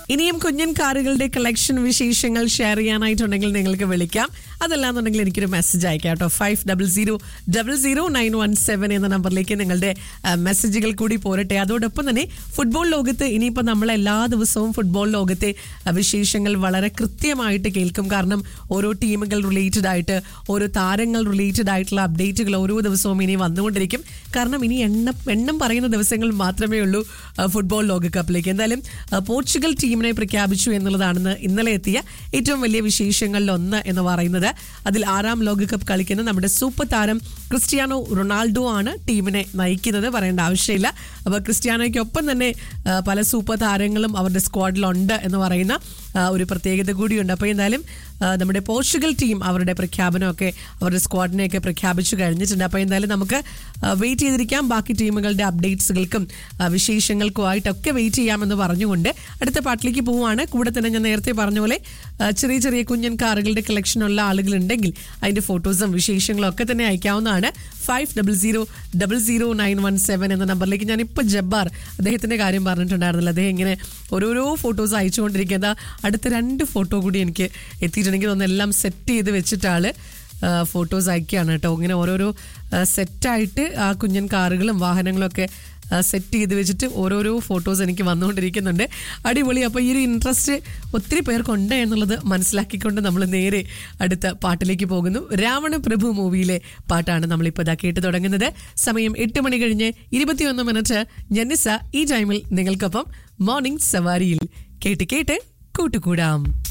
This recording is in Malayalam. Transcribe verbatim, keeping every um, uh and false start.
ഇനിയും കുഞ്ഞൻ കാറുകളുടെ കളക്ഷൻ വിശേഷങ്ങൾ ഷെയർ ചെയ്യാനായിട്ടുണ്ടെങ്കിൽ നിങ്ങൾക്ക് വിളിക്കാം. അതല്ലാന്നുണ്ടെങ്കിൽ എനിക്കൊരു മെസ്സേജ് അയക്കാം കേട്ടോ. Five double zero double zero nine one seven എന്ന നമ്പറിലേക്ക് നിങ്ങളുടെ മെസ്സേജുകൾ കൂടി പോരട്ടെ. അതോടൊപ്പം തന്നെ ഫുട്ബോൾ ലോകത്ത് ഇനിയിപ്പോൾ നമ്മൾ എല്ലാ ദിവസവും ഫുട്ബോൾ ലോകത്തെ വിശേഷങ്ങൾ വളരെ കൃത്യമായിട്ട് കേൾക്കും. കാരണം ഓരോ ടീമുകൾ റിലേറ്റഡ് ആയിട്ട്, ഓരോ താരങ്ങൾ റിലേറ്റഡ് ആയിട്ടുള്ള അപ്ഡേറ്റുകൾ ഓരോ ദിവസവും ഇനി വന്നുകൊണ്ടിരിക്കും. കാരണം ഇനി എണ്ണം എണ്ണം പറയുന്ന ദിവസങ്ങൾ മാത്രമേ ഉള്ളൂ ഫുട്ബോൾ ലോകകപ്പിലേക്ക്. എന്തായാലും പോർച്ചുഗൽ ടീമിനെ പ്രഖ്യാപിച്ചു എന്നുള്ളതാണെന്ന് ഇന്നലെ എത്തിയ ഏറ്റവും വലിയ വിശേഷങ്ങളിൽ ഒന്ന് എന്ന് പറയുന്നത്. അതിൽ ആറാം ലോകകപ്പ് കളിക്കുന്ന നമ്മുടെ സൂപ്പർ താരം ക്രിസ്ത്യാനോ റൊണാൾഡോ ആണ് ടീമിനെ നയിക്കുന്നത്. പറയേണ്ട ആവശ്യമില്ല. അപ്പോൾ ക്രിസ്ത്യാനോയ്ക്കൊപ്പം തന്നെ പല സൂപ്പർ താരങ്ങളും അവരുടെ സ്ക്വാഡിലുണ്ട് എന്ന് പറയുന്ന ഒരു പ്രത്യേകത കൂടിയുണ്ട്. അപ്പോൾ എന്തായാലും നമ്മുടെ പോർച്ചുഗൽ ടീം അവരുടെ പ്രഖ്യാപനമൊക്കെ അവരുടെ സ്ക്വാഡിനെയൊക്കെ പ്രഖ്യാപിച്ചു കഴിഞ്ഞിട്ടുണ്ട്. അപ്പോൾ എന്തായാലും നമുക്ക് വെയിറ്റ് ചെയ്തിരിക്കാം. ബാക്കി ടീമുകളുടെ അപ്ഡേറ്റ്സുകൾക്കും വിശേഷങ്ങൾക്കുമായിട്ടൊക്കെ വെയിറ്റ് ചെയ്യാമെന്ന് പറഞ്ഞുകൊണ്ട് അടുത്ത പാട്ടിലേക്ക് പോവുകയാണ്. കൂടെ തന്നെ ഞാൻ നേരത്തെ പറഞ്ഞ പോലെ ചെറിയ ചെറിയ കുഞ്ഞൻ കാറുകളുടെ കളക്ഷനുള്ള ആളുകളുണ്ടെങ്കിൽ അതിൻ്റെ ഫോട്ടോസും വിശേഷങ്ങളും ഒക്കെ തന്നെ അയക്കാവുന്നതാണ്. Five double zero double zero nine one seven എന്ന നമ്പറിലേക്ക്. ഞാനിപ്പോൾ ജബ്ബാർ അദ്ദേഹത്തിൻ്റെ കാര്യം പറഞ്ഞിട്ടുണ്ടായിരുന്നില്ല. അദ്ദേഹം ഇങ്ങനെ ഓരോരോ ഫോട്ടോസ് അയച്ചുകൊണ്ടിരിക്കുക. അടുത്ത രണ്ട് ഫോട്ടോ കൂടി എനിക്ക് എത്തിയിട്ടുണ്ടെങ്കിൽ ഒന്നെല്ലാം സെറ്റ് ചെയ്ത് വെച്ചിട്ടാണ് ഫോട്ടോസ് അയക്കുകയാണ് കേട്ടോ. ഇങ്ങനെ ഓരോരോ സെറ്റായിട്ട് ആ കുഞ്ഞൻ കാറുകളും വാഹനങ്ങളും ഒക്കെ സെറ്റ് ചെയ്ത് വെച്ചിട്ട് ഓരോരോ ഫോട്ടോസ് എനിക്ക് വന്നുകൊണ്ടിരിക്കുന്നുണ്ട്. അടിപൊളി. അപ്പോൾ ഈ ഒരു ഇൻട്രസ്റ്റ് ഒത്തിരി പേർക്കുണ്ട് എന്നുള്ളത് മനസ്സിലാക്കിക്കൊണ്ട് നമ്മൾ നേരെ അടുത്ത പാട്ടിലേക്ക് പോകുന്നു. രാവണ പ്രഭു മൂവിയിലെ പാട്ടാണ് നമ്മളിപ്പോൾ ഇതാ കേട്ട് തുടങ്ങുന്നത്. സമയം എട്ട് മണി കഴിഞ്ഞ് ഇരുപത്തിയൊന്ന് മിനിറ്റ്. ജനിസ ഈ ടൈമിൽ നിങ്ങൾക്കൊപ്പം മോർണിംഗ് സവാരിയിൽ കേട്ട് കേട്ട് കൂട്ടുകൂടാം.